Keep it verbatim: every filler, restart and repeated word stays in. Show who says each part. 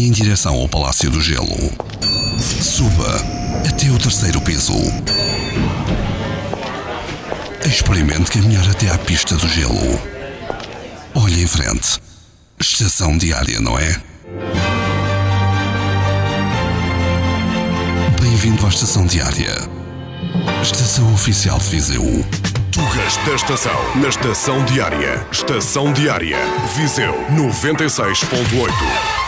Speaker 1: Caminhe em direção ao Palácio do Gelo. Suba até o terceiro piso. Experimente caminhar até à pista do gelo. Olhe em frente. Estação diária, não é? Bem-vindo à Estação Diária. Estação Oficial de Viseu.
Speaker 2: Tugas da Estação, na Estação Diária. Estação Diária, Viseu noventa e seis ponto oito.